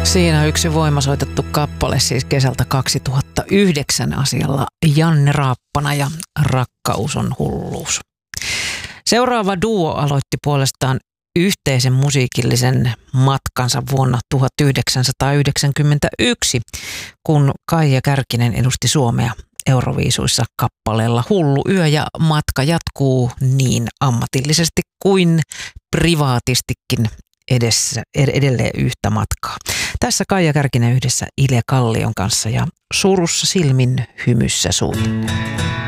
Siinä yksi voimasoitettu kappale siis kesältä 2009 asialla Janne Raappana ja Rakkaus on hulluus. Seuraava duo aloitti puolestaan yhteisen musiikillisen matkansa vuonna 1991, kun Kaija Kärkinen edusti Suomea Euroviisuissa kappaleella Hullu yö, ja matka jatkuu niin ammatillisesti kuin privaatistikin edelleen yhtä matkaa. Tässä Kaija Kärkinen yhdessä Ile Kallion kanssa ja Surussa silmin, hymyssä suin.